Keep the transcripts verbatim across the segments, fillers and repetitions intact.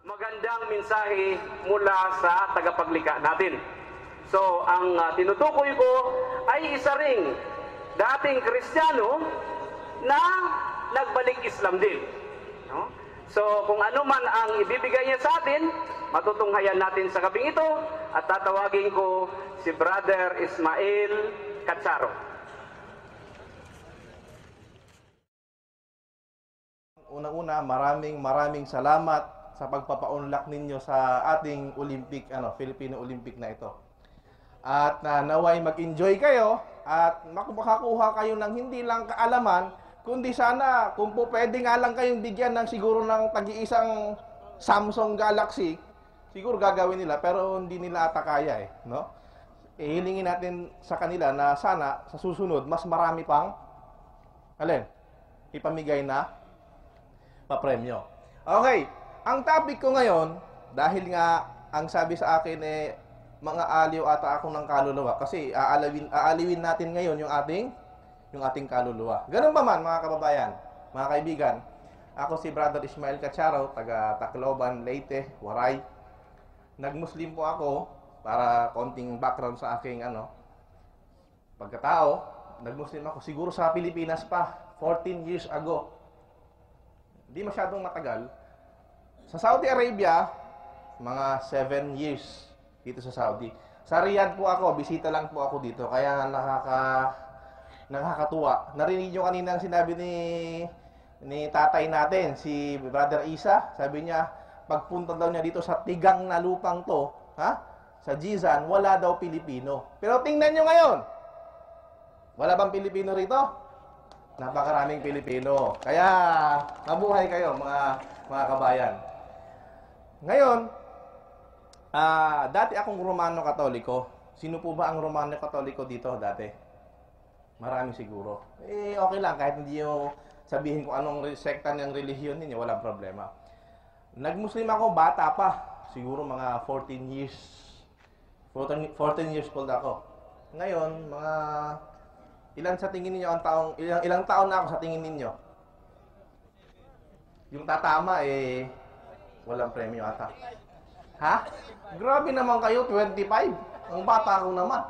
magandang mensahe mula sa tagapaglikha natin. So, ang uh, tinutukoy ko ay isa ring dating Kristiyano na nagbalik Islam din. No? So, kung ano man ang ibibigay niya sa atin, matutunghayan natin sa gabing ito at tatawagin ko si Brother Ismael Catsaro. Una-una, maraming maraming salamat sa pagpapaunlak ninyo sa ating Olympic, ano, Filipino Olympic na ito. At uh, naway mag-enjoy kayo at makakuha kayo ng hindi lang kaalaman, kundi sana kung po pwede nga lang kayong bigyan ng siguro ng tagi-isang Samsung Galaxy, siguro gagawin nila pero hindi nila ata kaya eh, no? Eh, hilingin natin sa kanila na sana sa susunod mas marami pang alin, ipamigay na papremyo. Okay, ang topic ko ngayon, dahil nga ang sabi sa akin eh, mga aliw ata ako ng kaluluwa kasi aalawin, aaliwin natin ngayon yung ating yung ating kaluluwa. Ganun ba man mga kababayan, mga kaibigan? Ako si Brother Ismael Catsaro, taga Tacloban, Leyte, Waray. Nag-Muslim po ako para konting background sa aking ano pagkatao. Nag-Muslim ako siguro sa Pilipinas pa, fourteen years ago. Hindi masyadong matagal. Sa Saudi Arabia, mga seven years dito sa Saudi. Sa Riyadh po ako, bisita lang po ako dito. Kaya nakaka, nakakatuwa. Narinig nyo kanina ang sinabi ni, ni tatay natin, si Brother Isa. Sabi niya, pagpunta daw niya dito sa tigang na lupang to, ha? Sa Jizan, wala daw Pilipino. Pero tingnan nyo ngayon. Wala bang Pilipino rito? Napakaraming Pilipino. Kaya, mabuhay kayo mga, mga kabayan. Ngayon, uh, dati akong Romano Katoliko. Sino po ba ang Romano Katoliko dito dati? Marami siguro. Eh, okay lang. Kahit hindi nyo sabihin kung anong sekta ng relihiyon ninyo, walang problema. Nag-Muslim ako, bata pa. Siguro mga fourteen years. fourteen years old ako. Ngayon, mga ilan sa tingin ninyo ang taong, ilang, ilang taon na ako sa tingin ninyo? Yung tatama eh, walang premyo ata. Ha? Grabe naman kayo, twenty-five. Ang bata ko naman.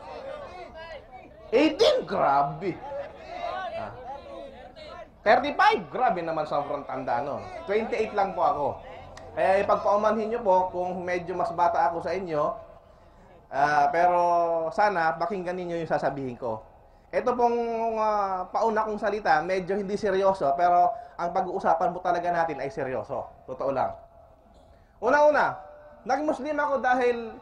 eighteen? Grabe. Ha? thirty-five? Grabe naman, sobrang tanda, no? twenty-eight lang po ako. Kaya ipagpaumanhin nyo po kung medyo mas bata ako sa inyo. Uh, pero sana pakinggan ninyo yung sasabihin ko. Ito pong uh, pauna kong salita, medyo hindi seryoso, pero ang pag-uusapan po talaga natin ay seryoso. Totoo lang. Una-una, nag-Muslim ako dahil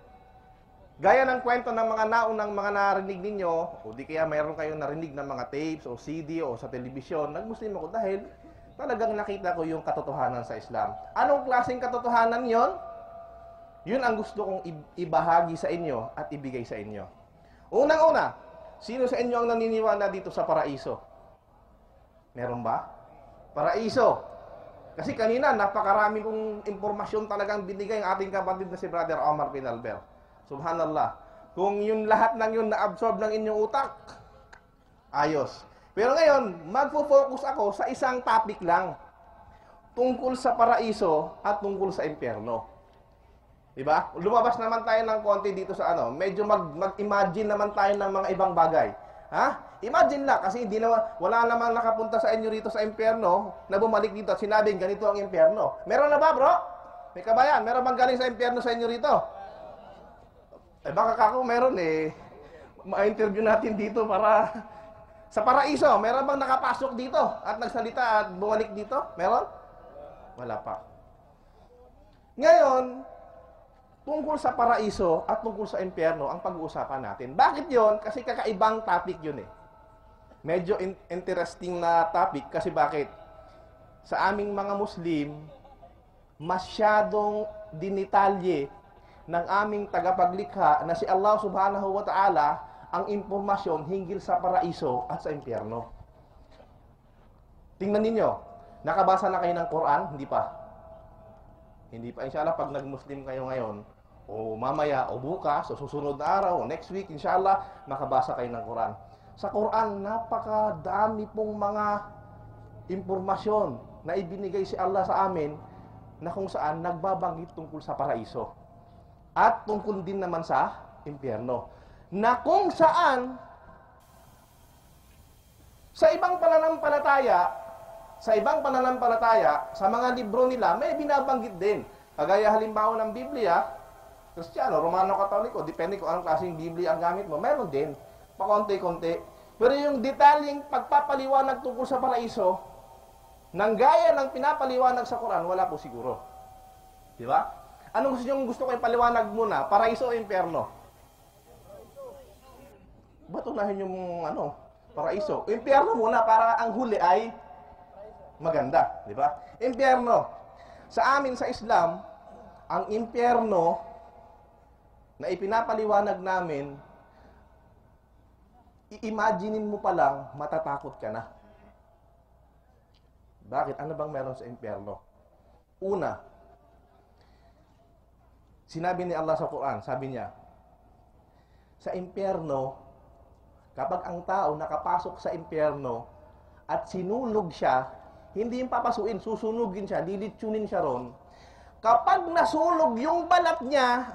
gaya ng kwento ng mga naunang mga narinig ninyo, o di kaya mayroon kayong narinig ng mga tapes o C D o sa telebisyon, nag-Muslim ako dahil talagang nakita ko yung katotohanan sa Islam. Anong klaseng katotohanan yon? Yun ang gusto kong ibahagi sa inyo at ibigay sa inyo. Unang-una, sino sa inyo ang naniniwala dito sa paraiso? Meron ba? Paraiso. Kasi kanina, napakarami kong impormasyon talagang binigay ang ating kapatid na si Brother Omar Pinalber. Subhanallah. Kung yun lahat ng yun na-absorb ng inyong utak, ayos. Pero ngayon, magfo-focus ako sa isang topic lang. Tungkol sa paraiso at tungkol sa impyerno. Diba? Lumabas naman tayo ng konti dito sa ano, medyo mag-imagine mag naman tayo ng mga ibang bagay. Ha? Imagine lang, kasi hindi naman, wala namang nakapunta sa inyo rito sa impyerno na bumalik dito at sinabing ganito ang impyerno. Meron na ba, bro? May kabayan, meron bang galing sa impyerno sa inyo rito? Eh, baka kako meron eh. Ma-interview natin dito para sa paraiso. Meron bang nakapasok dito at nagsalita at bumalik dito? Meron? Wala pa. Ngayon, tungkol sa paraiso at tungkol sa impyerno ang pag-uusapan natin. Bakit yon? Kasi kakaibang topic yun eh. Medyo in interesting na topic kasi bakit? Sa aming mga Muslim, masyadong dinitalye ng aming tagapaglikha na si Allah subhanahu wa ta'ala ang impormasyon hinggil sa paraiso at sa impyerno. Tingnan ninyo, nakabasa na kayo ng Quran? Hindi pa. Hindi pa. Inshallah, pag nag-Muslim kayo ngayon, o mamaya, o bukas, o susunod na araw, o next week, inshallah, makabasa kayo ng Quran. Sa Quran, napakadami pong mga impormasyon na ibinigay si Allah sa amin na kung saan nagbabanggit tungkol sa paraiso. At tungkol din naman sa impyerno. Na kung saan sa ibang pananampalataya, sa ibang pananampalataya, sa mga libro nila, may binabanggit din. Kagaya halimbawa ng Biblia, Kristiyano, Romano, Katoliko, depende kung anong klaseng Biblia ang gamit mo, meron din, pakonti-konti. Pero yung detalyeng pagpapaliwanag tungkol sa paraiso, nang gaya ng pinapaliwanag sa Quran, wala po siguro. Di ba? Anong gusto nyo gusto ko ipaliwanag muna? Paraiso o impyerno? Ba't unahin yung ano, paraiso? Impyerno muna para ang huli ay maganda. Di ba? Impyerno. Sa amin sa Islam, ang impyerno na ipinapaliwanag namin, i-imaginein mo pa lang, matatakot ka na. Bakit? Ano bang meron sa impyerno? Una, sinabi ni Allah sa Quran, sabi niya, sa impyerno, kapag ang tao nakapasok sa impyerno at sinulog siya, hindi yung papasuin, susunugin siya, lilitsunin siya ron. Kapag nasulog yung balat niya,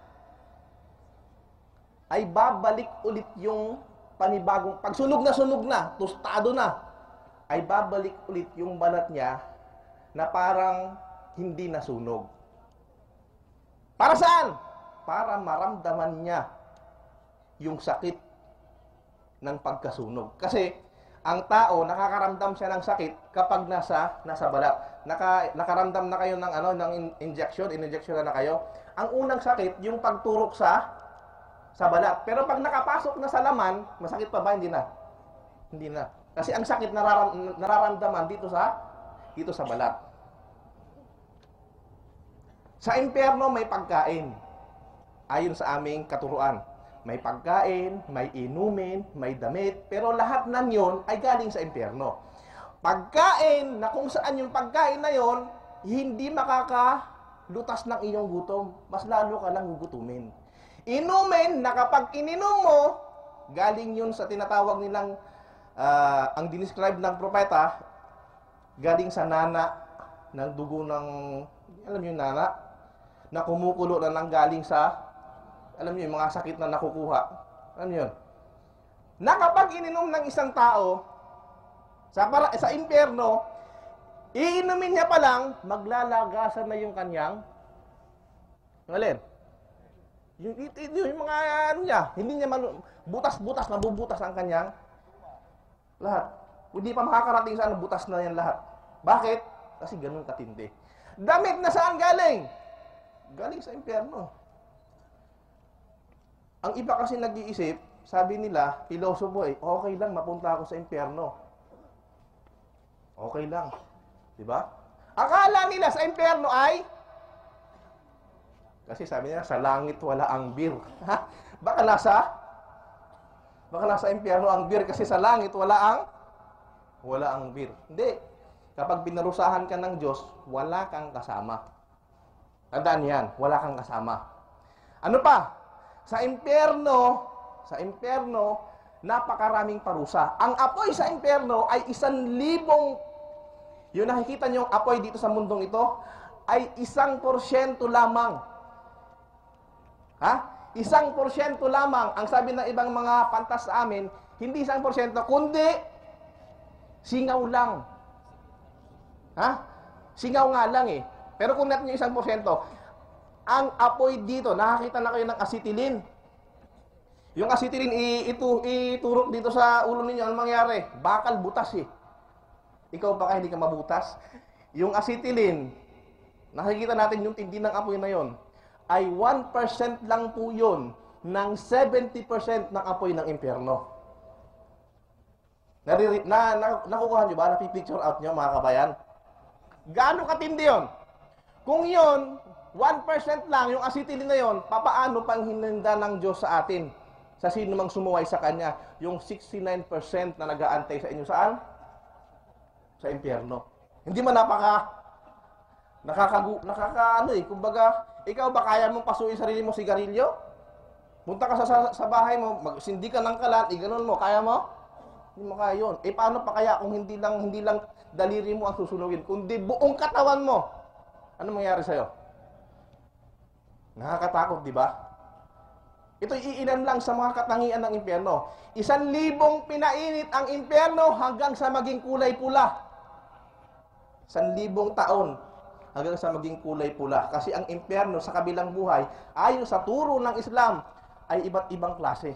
ay babalik ulit yung panibagong, pag sunog na sunog na, tostado na, ay babalik ulit yung balat niya na parang hindi nasunog. Para saan? Para maramdaman niya yung sakit ng pagkasunog. Kasi ang tao nakakaramdam siya ng sakit kapag nasa nasa balat. Naka, nakaramdam na kayo ng ano ng injection, in-injection na, na kayo. Ang unang sakit yung pagturok sa sa balat. Pero pag nakapasok na sa laman, masakit pa ba? Hindi na. Hindi na. Kasi ang sakit nararam, nararamdaman dito sa dito sa balat. Sa impyerno may pagkain. Ayon sa aming katuruan, may pagkain, may inumin, may damit, pero lahat ng 'yon ay galing sa impyerno. Pagkain na kung saan yung pagkain na 'yon, hindi makakalutas ng iyong gutom, mas lalo ka lang gugutumin. Inumin na kapag ininom mo, galing 'yun sa tinatawag nilang Uh, ang dinescribe ng propeta, galing sa nana ng dugo ng, alam niyo yung nana, na kumukulo na nang galing sa, alam niyo yung mga sakit na nakukuha. Alam niyo yun? Na kapag ininom ng isang tao, sa, para, sa impyerno, iinumin niya pa lang, maglalagasan na yung kanyang, alin? Yung, yung, yung mga ano niya, hindi niya man, butas-butas, mabubutas ang kanyang, lahat. Hindi pa makakarating sa ano, butas na yan lahat. Bakit? Kasi ganun katindi. Damit na saan galing? Galing sa impyerno. Ang iba kasi nag-iisip, sabi nila, pilosopo eh, okay lang mapunta ako sa impyerno. Okay lang. Diba? Akala nila sa impyerno ay, kasi sabi nila, sa langit wala ang bir. Ha? Baka nasa, Baka nasa impyerno ang bir kasi sa langit wala ang wala ang bir. Hindi. Kapag pinarusahan ka ng Diyos, wala kang kasama. Tandaan yan, wala kang kasama. Ano pa? Sa impyerno, sa impyerno, napakaraming parusa. Ang apoy sa impyerno ay isang libong, yung nakikita niyo apoy dito sa mundong ito, ay isang porsyento lamang. Ha? Isang porsyento lamang, ang sabi ng ibang mga pantas sa amin, hindi isang porsyento, kundi singaw lang. Ha? Singaw nga lang eh. Pero kung natin yung isang porsyento, ang apoy dito, nakakita na kayo ng acetylene. Yung acetylene, itu, iturok dito sa ulo ninyo, anong mangyari? Bakal butas eh. Ikaw baka hindi ka mabutas. Yung acetylene, nakikita natin yung tindi ng apoy na yon, ay one percent lang po yun ng seventy percent ng apoy ng impyerno. Nariri na, na, nakukuha nyo ba? Napipicture out nyo mga kabayan? Gaano katindi yun? Kung yun, one percent lang yung acetylene na yun, papaano pang hininda ng Diyos sa atin? Sa sino mang sumuway sa Kanya? Yung sixty-nine percent na nag-aantay sa inyo saan? Sa impyerno. Hindi man napaka nakakagu nakaka ano eh, kumbaga, ikaw ba kaya mong pasuin sarili mo sigarilyo? Punta ka sa, sa, sa bahay mo, magsindi ka ng kalan, iganon mo, kaya mo? Hindi mo kaya yun. Eh paano pa kaya kung hindi lang hindi lang daliri mo ang susunugin, kundi buong katawan mo Ano mangyayari sa'yo? Nakakatakot, di ba? Ito iilan lang sa mga katangian ng impyerno. Isang libong pinainit ang impyerno hanggang sa maging kulay pula. Isang libong taon hanggang sa maging kulay pula. Kasi ang impyerno sa kabilang buhay, ayon sa turo ng Islam, ay iba't ibang klase.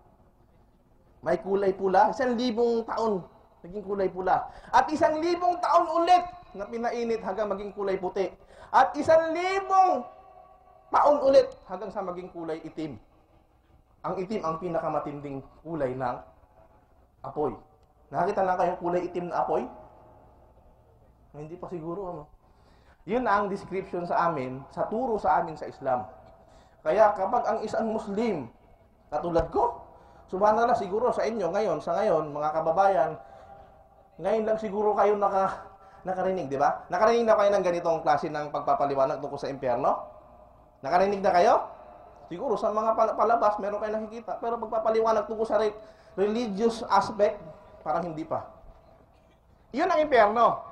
May kulay pula, isang libong taon naging kulay pula. At isang libong taon ulit na pinainit hanggang maging kulay puti. At isang libong taon ulit hanggang sa maging kulay itim. Ang itim ang pinakamatinding kulay ng apoy. Nakakita na kayo kulay itim na apoy? Hindi pa siguro, ano? Yun ang description sa amin, sa turo sa amin sa Islam. Kaya kapag ang isang Muslim, katulad ko, subhanallah siguro sa inyo ngayon, sa ngayon, mga kababayan, ngayon lang siguro kayo naka, nakarinig, di ba? Nakarinig na kayo ng ganitong klase ng pagpapaliwanag tungkol sa impyerno? Nakarinig na kayo? Siguro sa mga palabas, meron kayo nakikita. Pero pagpapaliwanag tungkol sa religious aspect, parang hindi pa. Iyon ang impyerno.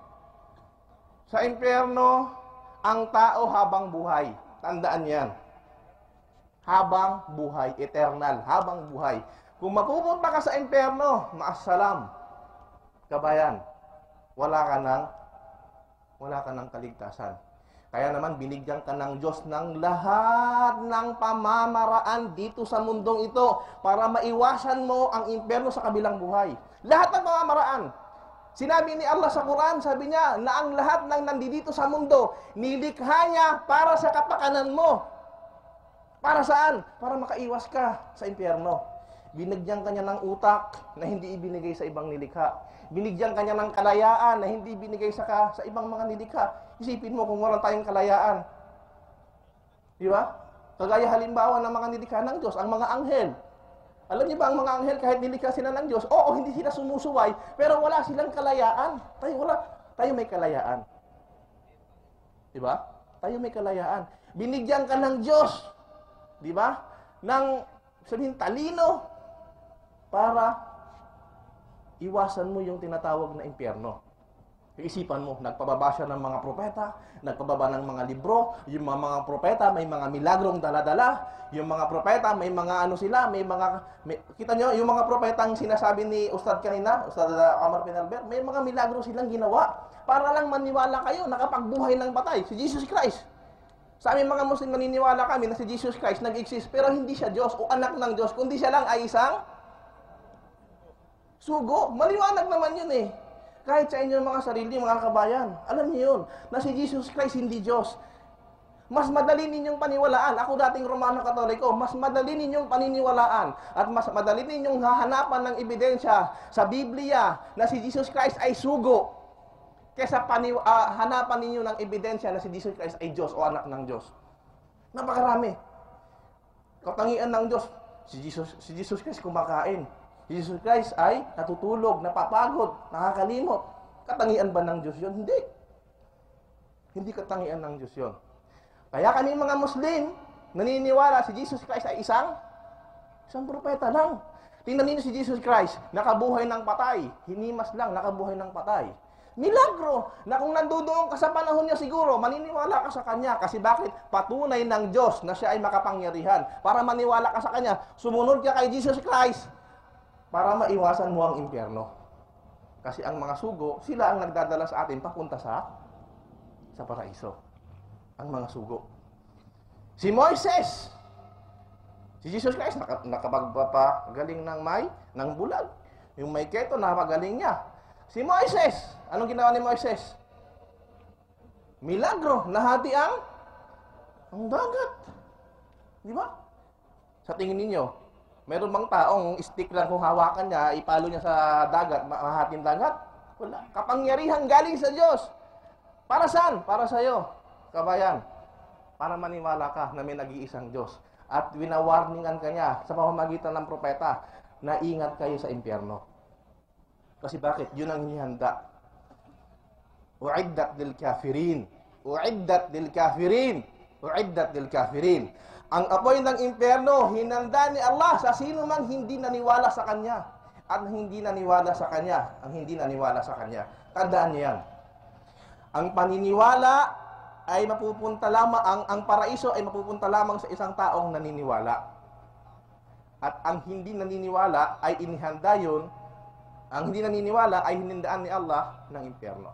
Sa impyerno, ang tao habang buhay. Tandaan yan. Habang buhay. Eternal. Habang buhay. Kung mapupunta ka sa impyerno, maasalam. Kabayan, wala ka ng, wala ka ng kaligtasan. Kaya naman, binigyan ka ng Diyos ng lahat ng pamamaraan dito sa mundong ito para maiwasan mo ang impyerno sa kabilang buhay. Lahat ng pamamaraan. Sinabi ni Allah sa Quran, sabi niya, na ang lahat ng nandito sa mundo, nilikha niya para sa kapakanan mo. Para saan? Para makaiwas ka sa impyerno. Binigyan ka niya ng utak na hindi ibinigay sa ibang nilikha. Binigyan ka niya ng kalayaan na hindi binigay sa, ka, sa ibang mga nilikha. Isipin mo kung wala tayong kalayaan. Di ba? Kagaya halimbawa ng mga nilikha ng Diyos, ang mga anghel. Alam niyo ba ang mga anghel kahit nilikha sila ng Diyos, oo, hindi sila sumusuway, pero wala silang kalayaan. Tayo wala, tayo may kalayaan. Di ba? Tayo may kalayaan. Binigyan ka ng Diyos, di ba? Ng sabihin talino para iwasan mo yung tinatawag na impyerno. Isipan mo, nagpababa siya ng mga propeta, nagpababa ng mga libro, yung mga, mga propeta may mga milagrong dala-dala, yung mga propeta may mga ano sila, may mga, may, kita nyo, yung mga propetang sinasabi ni Ustad kanina, Ustad Amar Pinalber, may mga milagro silang ginawa, para lang maniwala kayo, nakapagbuhay ng patay, si Jesus Christ. Sa aming mga Muslim, naniniwala kami na si Jesus Christ nag-exist, pero hindi siya Diyos o anak ng Diyos, kundi siya lang ay isang sugo. Maliwanag naman yun eh. Kahit sa inyong mga sarili, mga kabayan, alam niyo yun, na si Jesus Christ hindi Diyos. Mas madali ninyong paniwalaan. Ako dating Romano Katoliko, mas madali ninyong paniniwalaan at mas madali ninyong hahanapan ng ebidensya sa Biblia na si Jesus Christ ay sugo kaysa paniw uh, hanapan ninyo ng ebidensya na si Jesus Christ ay Diyos o anak ng Diyos. Napakarami. Katangian ng Diyos, si Jesus, si Jesus Christ kumakain. Jesus Christ ay natutulog, napapagod, nakakalimot. Katangian ba ng Diyos yun? Hindi. Hindi katangian ng Diyos yun. Kaya kami mga Muslim, naniniwala si Jesus Christ ay isang isang propeta lang. Tingnan ninyo si Jesus Christ, nakabuhay ng patay. Hinimas lang, nakabuhay ng patay. Milagro, na kung nandoon ka sa panahon niya siguro, maniniwala ka sa Kanya. Kasi bakit? Patunay ng Diyos na siya ay makapangyarihan. Para maniwala ka sa Kanya, sumunod ka kay Jesus Christ para maiwasan mo ang impyerno. Kasi ang mga sugo, sila ang nagdadala sa atin papunta sa sa paraiso. Ang mga sugo. Si Moises, si Jesus Christ, nakapagpapagaling ng may, ng bulag. Yung may keto, napagaling niya. Si Moises, anong ginawa ni Moises? Milagro, nahati ang ang dagat. Di ba? Sa tingin ninyo, meron bang taong stick lang kung hawakan niya, ipalo niya sa dagat, mahahating dagat? Wala. Kapangyarihan galing sa Diyos. Para saan? Para sa'yo, kabayan. Para maniwala ka na may nag-iisang Diyos. At winawarningan ka niya sa pamamagitan ng propeta na ingat kayo sa impyerno. Kasi bakit? Yun ang hinihanda. U'iddat lil kafirin. U'iddat lil kafirin. U'iddat lil kafirin. Ang apoy ng impyerno, hinanda ni Allah sa sino mang hindi naniwala sa Kanya. At hindi naniwala sa Kanya. Ang hindi naniwala sa Kanya. Tandaan niyo yan. Ang paniniwala ay mapupunta lamang, ang, ang paraiso ay mapupunta lamang sa isang taong naniniwala. At ang hindi naniniwala ay inihanda yun, ang hindi naniniwala ay hinindaan ni Allah ng impyerno.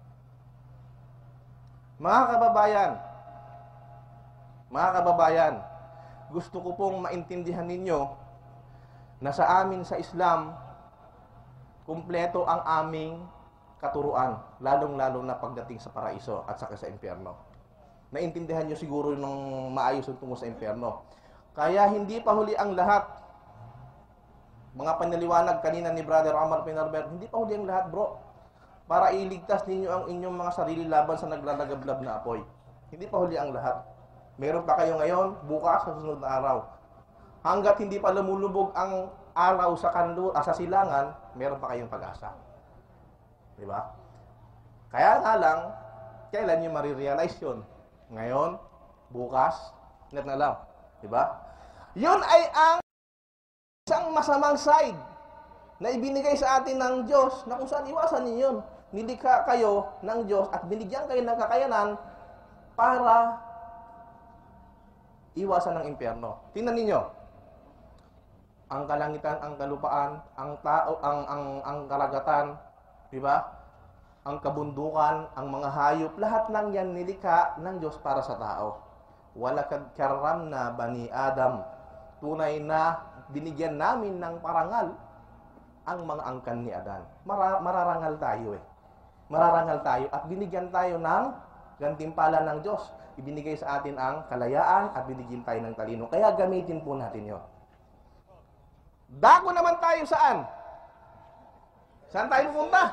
Mga kababayan, mga kababayan, gusto ko pong maintindihan ninyo na sa amin sa Islam, kumpleto ang aming katuruan, lalong-lalo na pagdating sa paraiso at saka sa impyerno. Naintindihan nyo siguro ng maayos ang tungo sa impyerno. Kaya hindi pa huli ang lahat. Mga panaliwanag kanina ni Brother Omar Pinarbert, hindi pa huli ang lahat, bro. Para iligtas ninyo ang inyong mga sarili laban sa naglalagablab na apoy. Hindi pa huli ang lahat. Meron pa kayo ngayon, bukas sa susunod na araw. Hanggat hindi pa lumulubog ang araw sa kanlu, ah, sa silangan, meron pa kayong pag-asa. Diba? Kaya nga lang, kailan nyo marirealize yun? Ngayon, bukas, net na lang. Diba? Yun ay ang isang masamang side na ibinigay sa atin ng Diyos na kung saan iwasan niyo yun. Nilikha kayo ng Diyos at binigyan kayo ng kakayanan para iwasan ng impyerno. Tingnan ninyo. Ang kalangitan, ang kalupaan, ang tao, ang ang ang karagatan, di ba? Ang kabundukan, ang mga hayop, lahat ng yan nilikha ng Diyos para sa tao. Walakad karramna bani Adam. Tunay na binigyan namin ng parangal ang mga angkan ni Adan. Mara, mararangal tayo eh. Mararangal tayo at binigyan tayo ng gantimpala ng Diyos. Ibinigay sa atin ang kalayaan at binigyan tayo ng talino. Kaya gamitin po natin yon. Dako naman tayo saan? Saan tayo pupunta?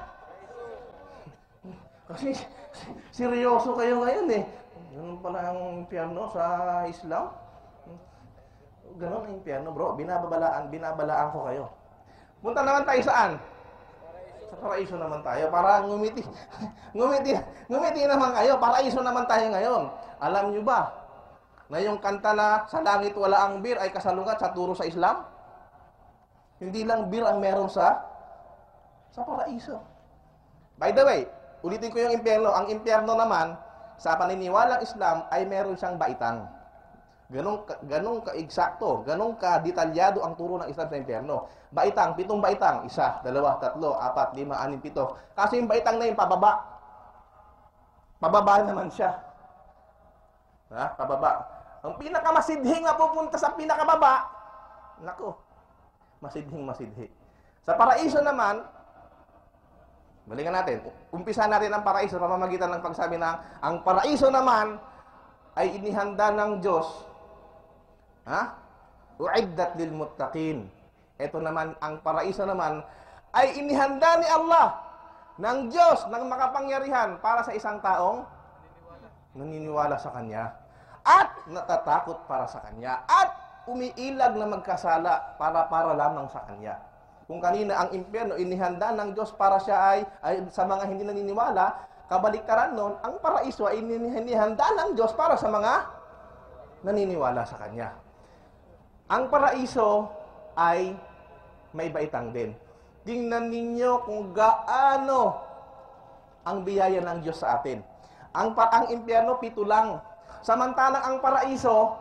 Kasi seryoso kayo ngayon eh. Ganun pala ang impyerno sa Islam. Ganun ang impyerno, bro. Binababalaan, binabalaan ko kayo. Punta naman tayo saan? Sa paraiso naman tayo. Para ngumiti. ngumiti, ngumiti naman kayo. Paraiso naman tayo ngayon. Alam nyo ba na yung kanta na sa langit wala ang bir ay kasalungat sa turo sa Islam? Hindi lang bir ang meron sa sa paraiso. By the way, ulitin ko yung impyerno. Ang impyerno naman, sa paniniwalang Islam, ay meron siyang baitang. Ganong, ganong ka-eksakto, ganong ka-detalyado ang turo ng Islam sa impyerno. Baitang, pitong baitang. Isa, dalawa, tatlo, apat, lima, anim, pito. Kasi yung baitang na yun, pababa. Pababa naman siya. Ha? Pababa. Ang pinakamasidhing na pupunta sa pinakababa, nako, masidhing masidhi. Sa paraiso naman, balikan natin, umpisa natin ang paraiso, pamamagitan ng pagsabi na ang paraiso naman ay inihanda ng Diyos. Ha? Uiddat lil muttaqin. Ito naman, ang paraiso naman ay inihanda ni Allah, ng Diyos, ng makapangyarihan para sa isang taong naniniwala sa Kanya at natatakot para sa Kanya at umiilag na magkasala para para lamang sa Kanya. Kung kanina ang impyerno inihanda ng Diyos para siya ay, ay sa mga hindi naniniwala, kabaliktaran nun, ang paraiso ay inihanda ng Diyos para sa mga naniniwala sa Kanya. Ang paraiso ay may baitang din. Tingnan ninyo kung gaano ang biyaya ng Diyos sa atin. Ang, ang impyerno, pito lang. Samantalang ang paraiso,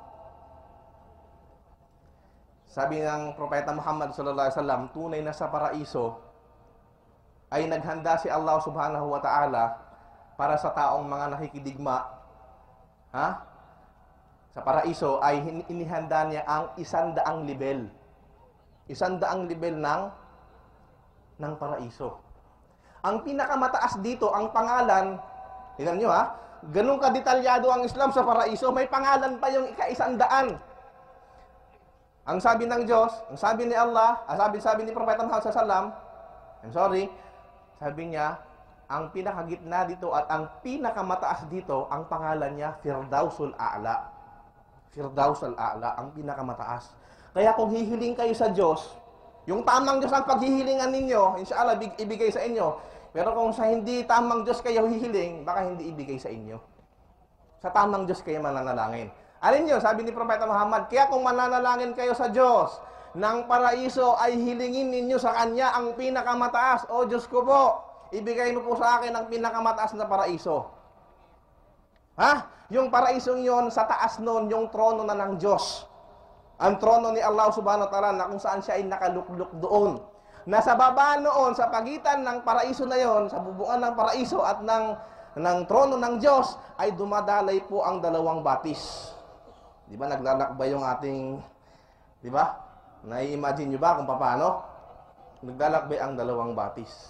sabi ng Propeta Muhammad sallallahu alaihi wasallam, tunay na sa paraiso ay naghanda si Allah subhanahu wa ta'ala para sa taong mga nakikidigma. Ha? Sa paraiso ay inihanda niya ang isandaang level. Isandaang level ng ng paraiso. Ang pinakamataas dito, ang pangalan, tingnan nyo ha, ganun kadetalyado ang Islam sa paraiso, may pangalan pa yung ika-isandaan. Ang sabi ng Diyos, ang sabi ni Allah, ang sabi-sabi ni Propeta Muhammad sallallahu alaihi wasallam, I'm sorry, sabi niya, ang pinakagitna dito at ang pinakamataas dito, ang pangalan niya, Firdausul A'la. Firdausul A'la, ang pinakamataas. Kaya kung hihiling kayo sa Diyos, yung tamang Diyos ang paghihilingan ninyo, inshallah, ibigay sa inyo. Pero kung sa hindi tamang Diyos kayo hihiling, baka hindi ibigay sa inyo. Sa tamang Diyos kayo mananalangin. Alin nyo, sabi ni Propeta Muhammad, kaya kung mananalangin kayo sa Diyos, ng paraiso ay hilingin ninyo sa Kanya ang pinakamataas. O Diyos ko po, ibigay mo po sa akin ang pinakamataas na paraiso. Ha? Yung paraisong yon, sa taas nun, yung trono na ng Diyos. Ang trono ni Allah subhanahu wa ta'ala na kung saan siya ay nakalukluk doon. Nasa baba noon, sa pagitan ng paraiso na yon, sa bubuan ng paraiso at ng, ng trono ng Diyos, ay dumadalay po ang dalawang batis. Di ba, naglalakbay yung ating, di ba? Nai-imagine nyo ba kung paano? Naglalakbay ang dalawang batis.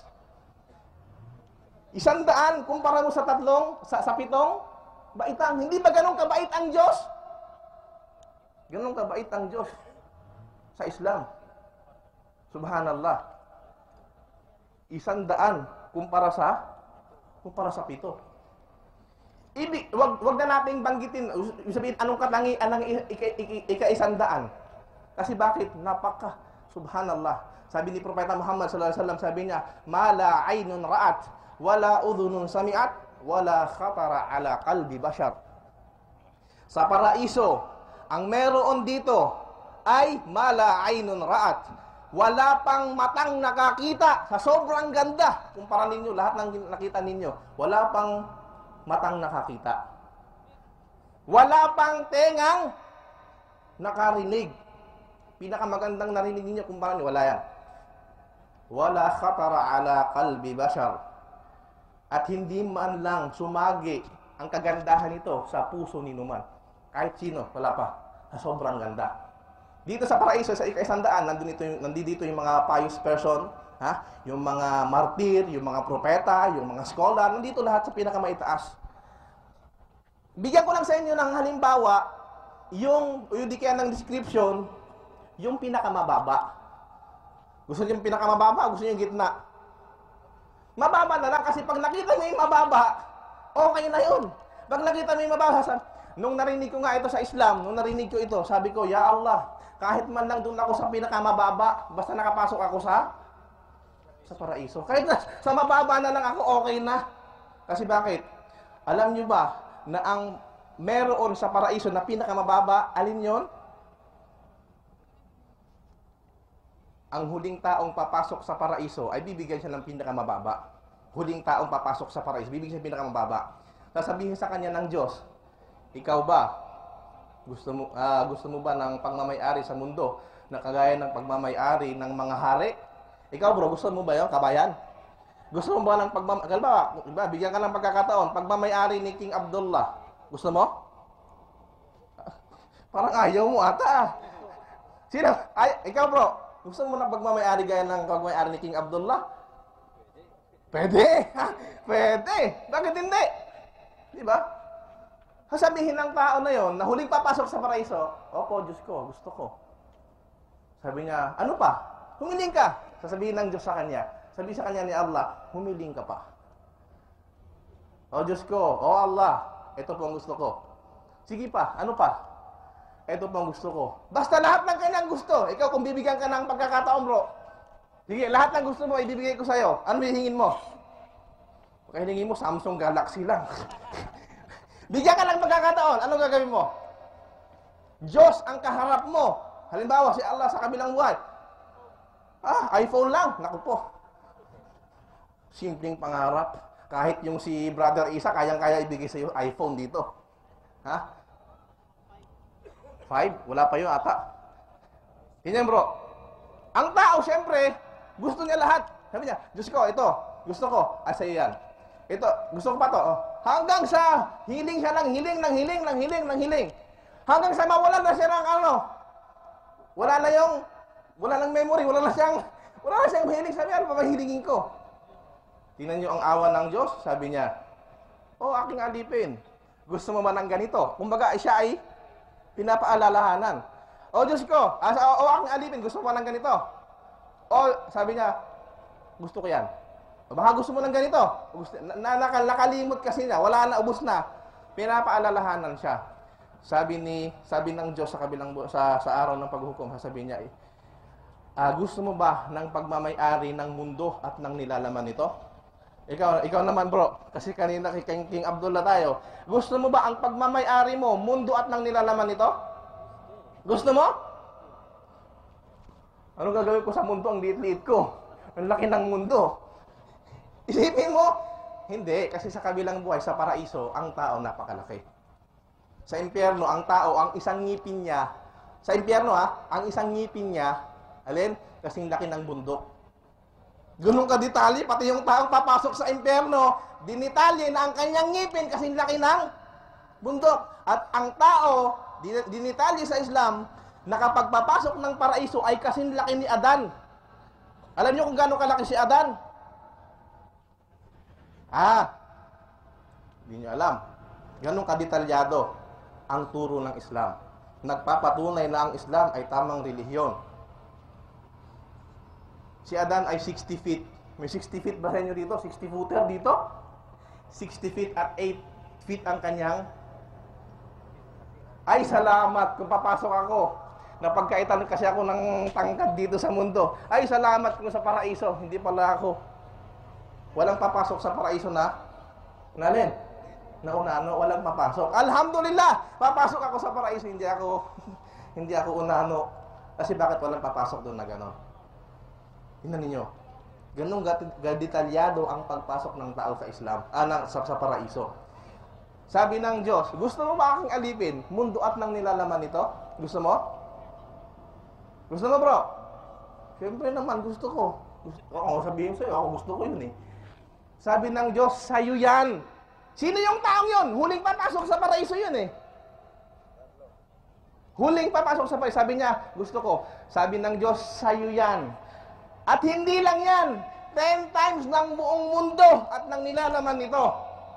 Isang daan, kumpara mo sa tatlong, sa, sa pitong, baitang. Hindi ba ganun kabait ang Diyos? Ganun kabait ang Diyos sa Islam. Subhanallah. Isang daan, kumpara sa, kumpara sa pito. Ibig, wag, wag na nating banggitin, sabihin, anong katangi, anong ika-isang daan. Kasi bakit? Napaka, subhanallah. Sabi ni Propeta Muhammad sallallahu alaihi wasallam, sabi niya, "Mala aynun ra'at, wala udhunun sami'at, wala khatara ala qalbi bashar." Sa paraiso, ang meron dito ay mala aynun ra'at. Wala pang matang nakakita sa sobrang ganda. Kumpara ninyo, lahat ng nakita ninyo, wala pang matang nakakita. Wala pang tengang nakarinig. Pinakamagandang narinig ninyo, kumpara ninyo, wala yan. Wala khatara ala qalbi bashar. At hindi man lang sumagi ang kagandahan nito sa puso ni numan. Kahit sino, wala pa. Sa sobrang ganda. Dito sa paraiso, sa ika-isandaan, nandun ito, nandito yung mga pious person, ha? Yung mga martir, yung mga propeta, yung mga scholar, nandito lahat sa pinakamaitaas. Bigyan ko lang sa inyo ng halimbawa, yung, yung di kaya ng description, yung pinakamababa. Gusto niyo yung pinakamababa, gusto niyo yung gitna. Mababa na lang kasi pag nakita mo yung mababa, okay na yun. Pag nakita mo yung mababa, sabi, nung narinig ko nga ito sa Islam, nung narinig ko ito, sabi ko, Ya Allah, kahit man lang doon ako sa pinakamababa, basta nakapasok ako sa sa paraiso. Kahit na, sa mababa na lang ako, okay na. Kasi bakit? Alam niyo ba na ang meron sa paraiso na pinakamababa, alin yon? Ang huling taong papasok sa paraiso ay bibigyan siya ng pinakamababa. Huling taong papasok sa paraiso, bibigyan siya ng pinakamababa. Sasabihin sa kanya ng Diyos, ikaw ba, gusto mo, uh, gusto mo ba ng pagmamay-ari sa mundo na kagaya ng pagmamay-ari ng mga hari? Ikaw bro, gusto mo ba yun, kabayan? Gusto mo ba ng pagmamay... Kalba, diba, bigyan ka ng pagkakataon, pagmamay-ari ni King Abdullah. Gusto mo? Parang ayaw mo ata. Sino? Ay, ikaw bro, gusto mo na pagmamay-ari gaya ng pagmamay-ari ni King Abdullah? Pwede. Pwede. Bakit hindi? Di ba? Sasabihin ng tao na yon na huling papasok sa paraiso, opo, Diyos ko, gusto ko. Sabi niya, ano pa? Humiling ka. Sasabihin ng Diyos sa kanya. Sabi sa kanya ni Allah, humiling ka pa. O Diyos ko, o Allah, ito po ang gusto ko. Sige pa, ano pa? Ito pang gusto ko. Basta lahat ng kanyang gusto. Ikaw, kung bibigyan ka ng pagkakataon, bro. Sige, lahat ng gusto mo, ibibigay ko sa'yo. Ano hihingin mo? Kaya hihingin mo, Samsung Galaxy lang. Bigyan ka ng pagkakataon. Anong gagawin mo? Diyos ang kaharap mo. Halimbawa, si Allah sa kabilang buhay. Ah, iPhone lang. Naku po. Simpleng pangarap. Kahit yung si Brother Isa, kayang-kaya ibigay sa'yo iPhone dito. Ha? Five? Wala pa yun ata. Ganyan bro. Ang tao, syempre, gusto niya lahat. Sabi niya, Diyos ko, ito, gusto ko. Ah, sa'yo yan. Ito, gusto ko pa to. Oh. Hanggang sa hiling siya lang, hiling, ng hiling, ng hiling, ng hiling. Hanggang sa mawalan na siya ng ano. Wala na yung, wala nang memory, wala na siyang, wala na siyang hiling. Sabi, ano pa mahilingin ko? Tingnan niyo ang awa ng Diyos. Sabi niya, oh, aking alipin. Gusto mo man ng ganito? Kumbaga, siya ay pinapaalalahanan. O Diyos ko, asa, o, o aking alipin, gusto mo ng ganito? O, sabi niya, gusto ko yan. O baka gusto mo ng ganito? Gusto, na, na, nakalimot kasi niya, wala na, ubos na. Pinapaalalahanan siya. Sabi ni, sabi ng Diyos sa kabilang, sa, sa araw ng paghukom, sasabihin niya, ah, gusto mo ba ng pagmamay-ari ng mundo at ng nilalaman nito? Ikaw, ikaw naman bro, kasi kanina kay King, King Abdullah tayo. Gusto mo ba ang pagmamay-ari mo, mundo at ng nilalaman nito? Gusto mo? Ano gagawin ko sa mundo? Ang liit-liit ko. Ang laki ng mundo. Isipin mo, Hindi, kasi sa kabilang buhay, sa paraiso, ang tao napakalaki. Sa impyerno, ang tao, ang isang ngipin niya, sa impyerno ha, ang isang ngipin niya, alin? Kasing laki ng bundok. Ganun ka detalye, pati yung taong papasok sa impyerno, dinitalye na ang kanyang ngipin kasing laki ng bundok. At ang tao, dinitalye sa Islam, na kapag papasok ng paraiso ay kasing laki ni Adan. Alam niyo kung gaano kalaki si Adan? Ah, hindi niyo alam. Ganun kadetalyado ang turo ng Islam. Nagpapatunay na ang Islam ay tamang relihiyon. Si Adan ay sixty feet. May sixty feet ba sa inyo dito? sixty footer dito? sixty feet at eight feet ang kanyang. Ay, salamat kung papasok ako. Napagkaitan kasi ako ng tangkad dito sa mundo. Ay, salamat kung sa paraiso. Hindi pala ako. Walang papasok sa paraiso na nalin. Naunano, walang papasok. Alhamdulillah, papasok ako sa paraiso. Hindi ako, hindi ako unano. Kasi bakit walang papasok doon na gano'n? Tingnan ninyo. Ganun gadetalyado ang pagpasok ng tao sa Islam, ah, ng, sa, sa paraiso. Sabi ng Diyos, gusto mo ba aking alipin? Mundo at nang nilalaman nito? Gusto mo? Gusto mo, bro? Siyempre naman, gusto ko. Gusto, oo, sabihin sa'yo, ako gusto ko yun eh. Sabi ng Diyos, sa'yo yan. Sino yung taong yun? Huling papasok sa paraiso yun eh. Huling papasok sa paraiso. Sabi niya, gusto ko. Sabi ng Diyos, sa'yo yan. At hindi lang yan. Ten times ng buong mundo at ng nilalaman nito.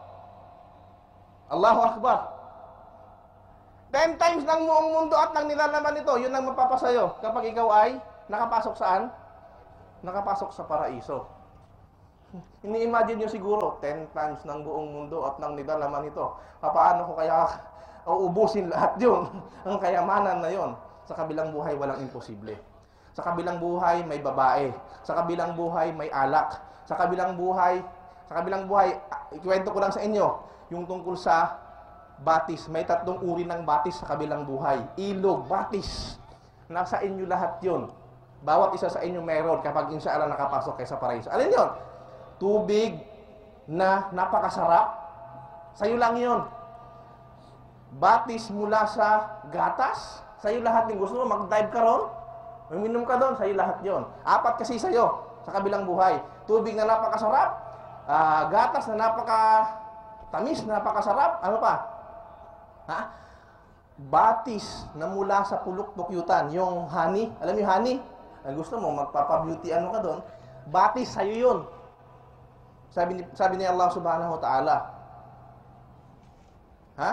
Allahu Akbar. Ten times ng buong mundo at ng nilalaman nito, yun ang mapapasayo kapag ikaw ay nakapasok saan? Nakapasok sa paraiso. Ini-imagine nyo siguro, ten times ng buong mundo at ng nilalaman nito. Paano ko kaya uubusin lahat yun? Ang kayamanan na yun. Sa kabilang buhay, walang imposible. Sa kabilang buhay, may babae. Sa kabilang buhay, may alak. Sa kabilang buhay, sa kabilang buhay, ikwento ko lang sa inyo, yung tungkol sa batis. May tatlong uri ng batis sa kabilang buhay. Ilog, batis. Nasa inyo lahat yun. Bawat isa sa inyo meron kapag inshallah nakapasok kayo sa paraiso. Alin yun? Tubig na napakasarap. Sa'yo lang yun. Batis mula sa gatas. Sa'yo lahat yung gusto mo. Mag-dive ka ron. Uminom ka doon. Sa'yo lahat yun. Apat kasi sa'yo sa kabilang buhay. Tubig na napakasarap. Uh, gatas na napaka-tamis, napakasarap. Ano pa? Ha? Batis na mula sa pulok-pukyutan. Yung honey. Alam mo yung honey? Ang gusto mo, magpapa-beauty ano ka doon. Batis, sa'yo yun. Sabi ni, sabi ni Allah subhanahu wa ta'ala. Ha?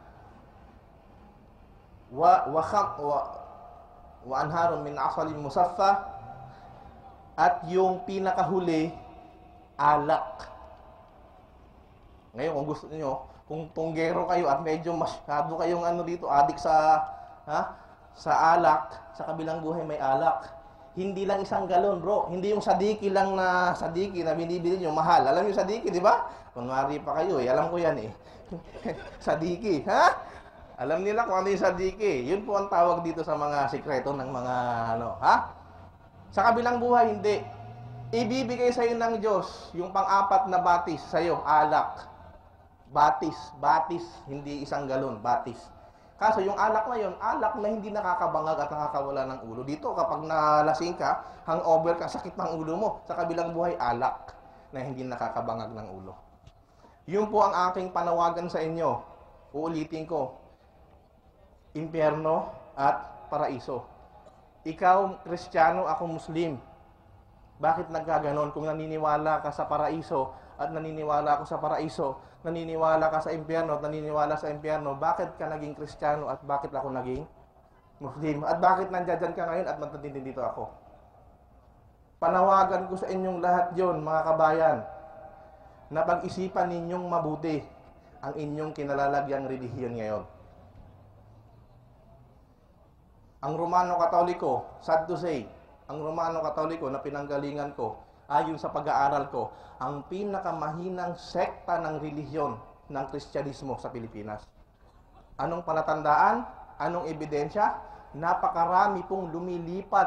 Wa, wa, wa, wa anharun min asalin musaffa. At yung pinakahuli, alak. Ngayon, kung gusto niyo, kung tunggero kayo at medyo masyado kayong ano dito, adik sa, ha? Sa alak, sa kabilang buhay may alak. Hindi lang isang galon, bro. Hindi yung sadiki lang na sadiki na binibili nyo, mahal. Alam yung sadiki, di ba? Kunwari pa kayo eh. Alam ko yan eh. Sadiki, ha? Alam nila kung ano yung sadiki. Yun po ang tawag dito sa mga sikreto ng mga ano, ha? Sa kabilang buhay, hindi. Ibibigay sa'yo ng Diyos yung pang-apat na batis sa'yo, alak. Batis, batis, hindi isang galon, batis. Kaso yung alak na yun, alak na hindi nakakabangag at nakakawala ng ulo. Dito kapag nalasing ka, hangover ka, sakit ng ulo mo. Sa kabilang buhay, alak na hindi nakakabangag ng ulo. Yun po ang aking panawagan sa inyo. Uulitin ko. Impyerno at paraiso. Ikaw, Kristiyano, ako Muslim. Bakit nagkaganon? Kung naniniwala ka sa paraiso at naniniwala ako sa paraiso, naniniwala ka sa impyerno at naniniwala sa impyerno, bakit ka naging Kristiyano at bakit ako naging Muslim? At bakit nandiyan ka ngayon at matutindin dito ako? Panawagan ko sa inyong lahat yon, mga kabayan, na pag-isipan ninyong mabuti ang inyong kinalalagyang relihiyon ngayon. Ang Romano Katoliko, sad to say, ang Romano Katoliko na pinanggalingan ko, ayon sa pag-aaral ko, ang pinakamahinang sekta ng relihiyon ng Kristyanismo sa Pilipinas. Anong palatandaan? Anong ebidensya? Napakarami pong lumilipat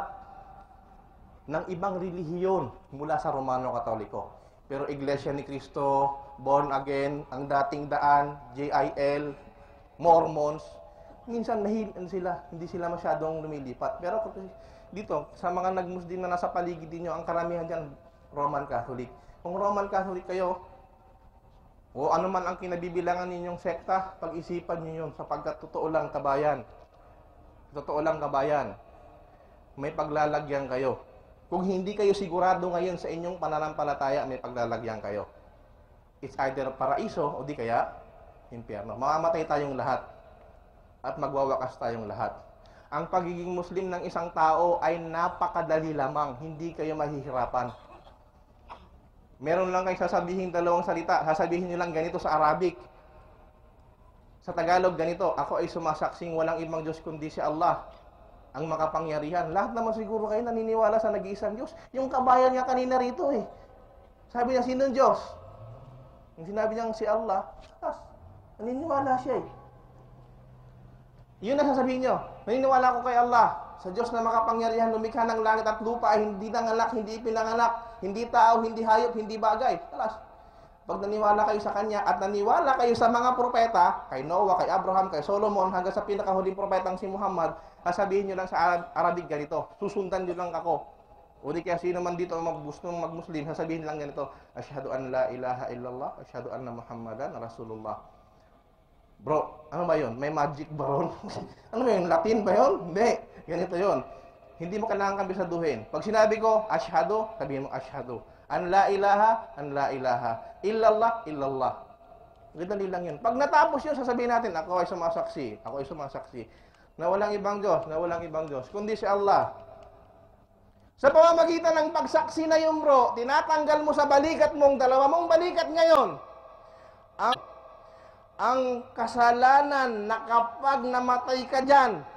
ng ibang relihiyon mula sa Romano Katoliko. Pero Iglesia ni Cristo, born again, ang dating daan, J I L, Mormons. Minsan nahilian sila, hindi sila masyadong lumilipat. Pero dito, sa mga nag-Muslim na nasa paligid niyo, ang karamihan dyan, Roman Catholic. Kung Roman Catholic kayo, o ano man ang kinabibilangan ninyong sekta, pag-isipan niyo yun, sapagkat totoo lang kabayan. Totoo lang kabayan. May paglalagyan kayo. Kung hindi kayo sigurado ngayon sa inyong pananampalataya, may paglalagyan kayo. It's either paraiso o di kaya impyerno. Mamamatay tayong lahat at magwawakas tayong lahat. Ang pagiging Muslim ng isang tao ay napakadali lamang. Hindi kayo mahihirapan. Meron lang kayo sasabihin dalawang salita. Sasabihin nyo lang ganito sa Arabic. Sa Tagalog ganito, ako ay sumasaksing walang ibang Diyos kundi si Allah, ang makapangyarihan. Lahat naman siguro kayo naniniwala sa nag-iisang Diyos. Yung kabayan nga kanina rito eh. Sabi niya, sinong Diyos? Yung sinabi niyang si Allah, tas, naniniwala siya eh. Yun ang sasabihin niyo. Naniniwala ko kay Allah, sa Diyos na makapangyarihan, lumikha ng langit at lupa, hindi nanganak, hindi pinanganak, hindi tao, hindi hayop, hindi bagay. Alas, pag naniwala kayo sa Kanya at naniwala kayo sa mga propeta, kay Noah, kay Abraham, kay Solomon, hanggang sa pinakahuling propetang si Muhammad, sasabihin nyo lang sa Arabic ganito, susundan nyo lang ako. O di kaya sino man dito mag gustong mag-Muslim, sasabihin lang ganito, Asyhadu an la ilaha illallah, asyhadu anna Muhammadan Rasulullah. Bro, ano ba yun? May magic ba ron? Ano ba yun? Latin ba yun? Hindi. Ganito yun. Hindi mo kailangan kabisaduhin. Pag sinabi ko, asyhadu, sabihin mo asyhadu. An la ilaha, an la ilaha. Illallah, illallah. Gadali lang yun. Pag natapos yun, sasabihin natin, ako ay sumasaksi. Ako ay sumasaksi. Na walang ibang Diyos, na walang ibang Diyos, kundi si Allah. Sa pamamagitan ng pagsaksi na yun, bro, tinatanggal mo sa balikat mong, dalawa mong balikat ngayon, ang ang kasalanan na kapag namatay ka dyan,